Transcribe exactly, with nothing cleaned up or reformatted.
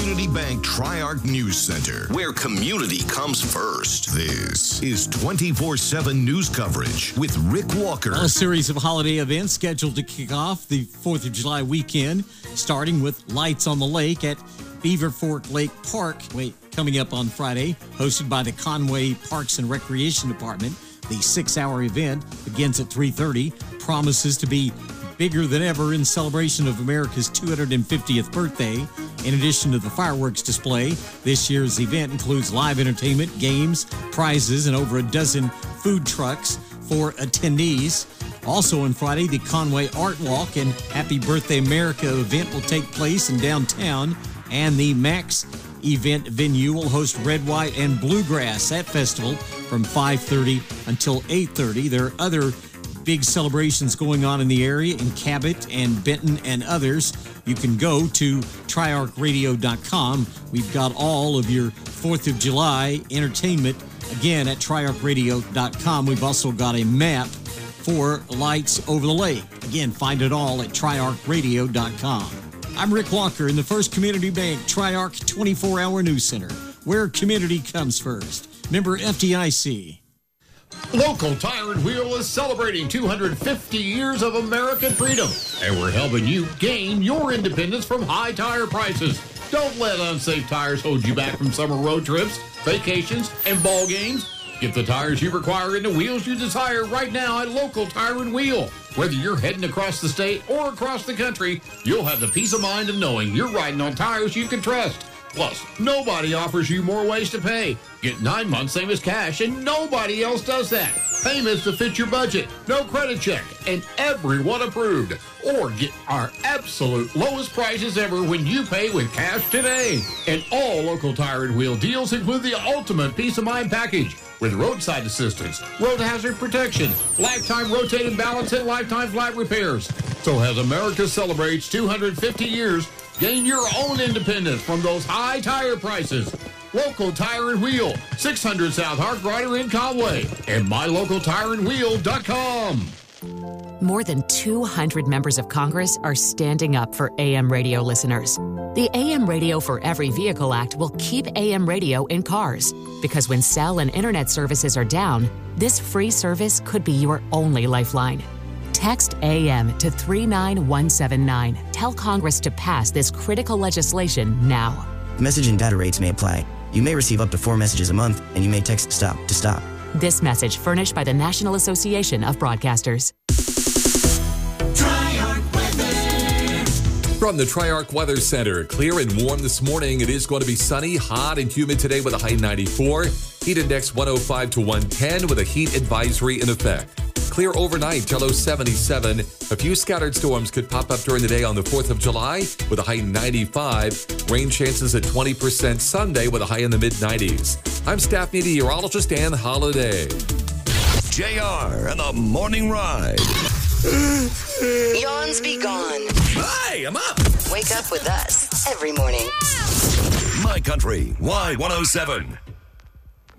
Community Bank Tri-Arc News Center, where community comes first. This is twenty-four seven news coverage with Rick Walker. A series of holiday events scheduled to kick off the fourth of July weekend, starting with Lights on the Lake at Beaver Fork Lake Park. Wait, coming up on Friday, hosted by the Conway Parks and Recreation Department. The six-hour event begins at three thirty, promises to be bigger than ever in celebration of America's two hundred fiftieth birthday. In addition to the fireworks display, this year's event includes live entertainment, games, prizes, and over a dozen food trucks for attendees. Also on Friday, the Conway Art Walk and Happy Birthday America event will take place in downtown, and the Max event venue will host Red, White, and Bluegrass at festival from five thirty until eight thirty. There are other big celebrations going on in the area in Cabot and Benton and others. You can go to tri arc radio dot com. We've got all of your fourth of July entertainment, again, at tri arc radio dot com. We've also got a map for Lights Over the Lake. Again, find it all at tri arc radio dot com. I'm Rick Walker in the First Community Bank Tri-Arc twenty-four hour News Center, where community comes first. Member F D I C. Local Tire and Wheel is celebrating two hundred fifty years of American freedom, and we're helping you gain your independence from high tire prices. Don't let unsafe tires hold you back from summer road trips, vacations, and ball games. Get the tires you require and the wheels you desire right now at Local Tire and Wheel. Whether you're heading across the state or across the country, you'll have the peace of mind of knowing you're riding on tires you can trust. Plus, nobody offers you more ways to pay. Get nine months same as cash, and nobody else does that. Payments to fit your budget, no credit check, and everyone approved. Or get our absolute lowest prices ever when you pay with cash today. And all Local Tire and Wheel deals include the ultimate peace of mind package with roadside assistance, road hazard protection, lifetime rotating balance, and lifetime flat repairs. So as America celebrates two hundred fifty years, gain your own independence from those high tire prices. Local Tire and Wheel, six hundred South Harkrider in Conway, and my local tire and wheel dot com. More than two hundred members of Congress are standing up for A M radio listeners. The A M Radio for Every Vehicle Act will keep A M radio in cars, because when cell and internet services are down, this free service could be your only lifeline. Text A M to three nine one seven nine. Tell Congress to pass this critical legislation now. Message and data rates may apply. You may receive up to four messages a month, and you may text STOP to stop. This message furnished by the National Association of Broadcasters. From the Tri-Arc Weather Center, clear and warm this morning. It is going to be sunny, hot, and humid today with a high ninety-four. Heat index one oh five to one ten with a heat advisory in effect. Clear overnight, low seventy-seven. A few scattered storms could pop up during the day on the fourth of July with a high ninety-five. Rain chances at twenty percent Sunday with a high in the mid nineties. I'm staff meteorologist Ann Holiday. J R and the Morning Ride. Yawns be gone. Hey, I'm up. Wake up with us every morning. My Country, Y one oh seven.